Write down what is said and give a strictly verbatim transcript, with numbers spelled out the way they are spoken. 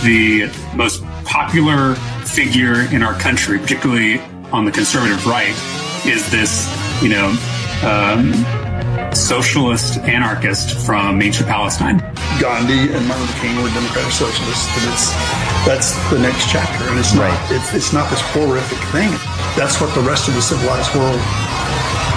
the most popular figure in our country, particularly on the conservative right, is this, you know, um, socialist anarchist from ancient Palestine. Gandhi and Martin Luther King were democratic socialists, and it's that's the next chapter, and it's not right. it's, it's not this horrific thing. That's what the rest of the civilized world